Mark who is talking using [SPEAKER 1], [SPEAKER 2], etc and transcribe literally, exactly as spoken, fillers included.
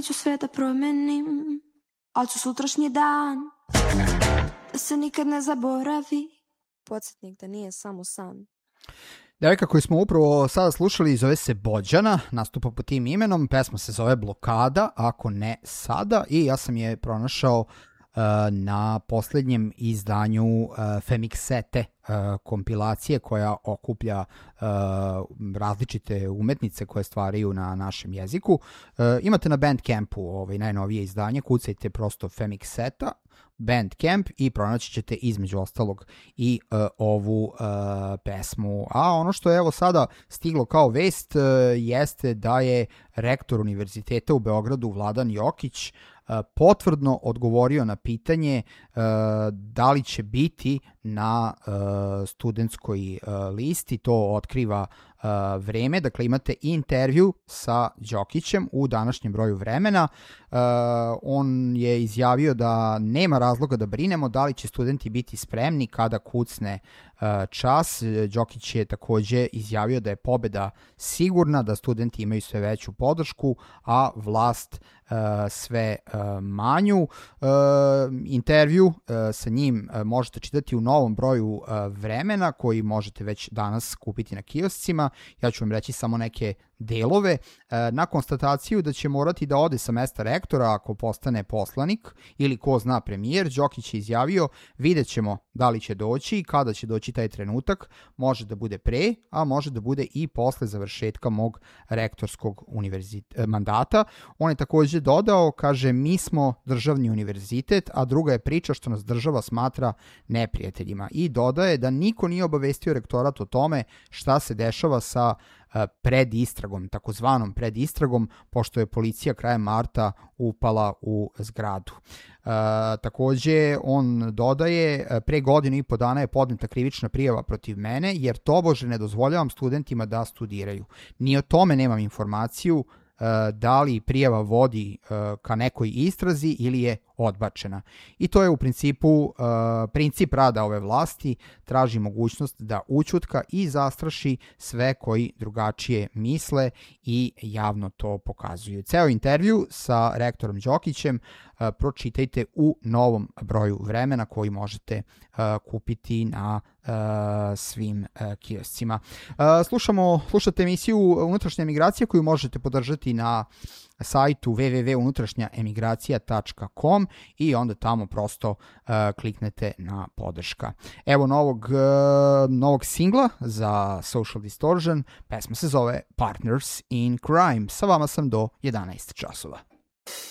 [SPEAKER 1] neću sve da promenim, ali ću sutrašnji dan da se nikad ne zaboravi. Podsjetnik da nije samo san.
[SPEAKER 2] Devojka koju smo upravo sada slušali zove se Bođana, nastupa pod tim imenom, pesma se zove Blokada, ako ne sada, i ja sam je pronašao uh, na posljednjem izdanju uh, Femiksete uh, kompilacije koja okuplja uh, različite umetnice koje stvaraju na našem jeziku. Uh, imate na Bandcampu ovaj, najnovije izdanje, kucajte prosto Femikseta, Bandcamp i pronaći ćete između ostalog i uh, ovu uh, pesmu. A ono što je evo sada stiglo kao vest uh, jeste da je rektor Univerziteta u Beogradu Vladan Jokić uh, potvrdno odgovorio na pitanje uh, da li će biti na uh, studentskoj uh, listi. To otkriva uh, Vreme. Dakle, imate intervju sa Đokićem u današnjem broju Vremena. Uh, on je izjavio da nema razloga da brinemo da li će studenti biti spremni kada kucne uh, čas. Đokić je takođe izjavio da je pobeda sigurna, da studenti imaju sve veću podršku, a vlast uh, sve uh, manju. Uh, intervju uh, sa njim uh, možete čitati u novom broju uh, Vremena, koji možete već danas kupiti na kioscima. Ja ću vam reći samo neke delove. Na konstataciju da će morati da ode sa mesta rektora ako postane poslanik ili ko zna premijer, Đokić je izjavio: vidjet ćemo da li će doći i kada će doći taj trenutak, može da bude pre, a može da bude i posle završetka mog rektorskog univerzit- mandata. On je takođe dodao, kaže, mi smo državni univerzitet, a druga je priča što nas država smatra neprijateljima. I dodaje da niko nije obavestio rektorat o tome šta se dešava sa pred istragom, takozvanom pred istragom, pošto je policija krajem marta upala u zgradu. E, takođe, on dodaje, pre godinu i po dana je podneta krivična prijava protiv mene, jer tobože ne dozvoljavam studentima da studiraju. Ni o tome nemam informaciju da li prijava vodi ka nekoj istrazi ili je odbačena. I to je u principu princip rada ove vlasti, traži mogućnost da ućutka i zastraši sve koji drugačije misle i javno to pokazuju. Ceo intervju sa rektorom Đokićem pročitajte u novom broju Vremena koji možete kupiti na svim kioscima. Slušamo, slušate emisiju Unutrašnja emigracija koju možete podržati na sajtu w w w tačka unutrašnja emigracija tačka com i onda tamo prosto uh, kliknete na podrška. Evo novog, uh, novog singla za Social Distortion, pesma se zove Partners in Crime. Sa vama sam do jedanaest časova.